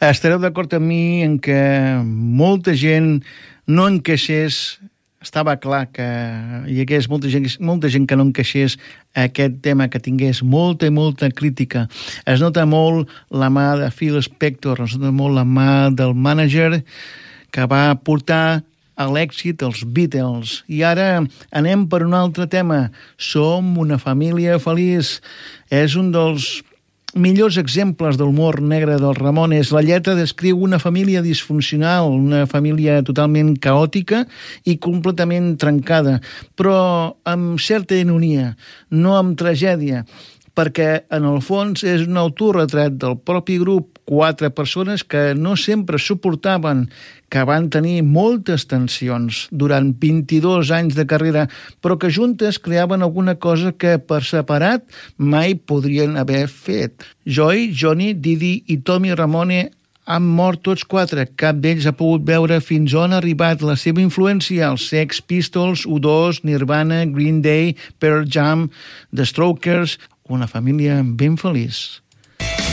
Estareu d'acord amb mi en que molta gent no encaixés, estava clar que hi hagués molta gent que no encaixés aquest tema, que tingués molta i molta crítica. Es nota molt la mà de Phil Spector, es nota molt la mà del mànager que va portar a l'èxit els Beatles. I ara anem per un altre tema. Som una família feliç. És un dels millors exemples de l'humor negre dels Ramones. La lletra descriu una família disfuncional, una família totalment caòtica i completament trencada, però amb certa ironia, no amb tragèdia, perquè en el fons és un autorretrat del propi grup, 4 persones que no sempre suportaven, que van tenir moltes tensions durant 22 anys de carrera, però que juntes creaven alguna cosa que per separat mai podrien haver fet. Joey, Johnny, Didi i Tommy Ramone han mort tots 4. Cap d'ells ha pogut veure fins on ha arribat la seva influència, els Sex Pistols, U2, Nirvana, Green Day, Pearl Jam, The Strokers, una família ben feliç.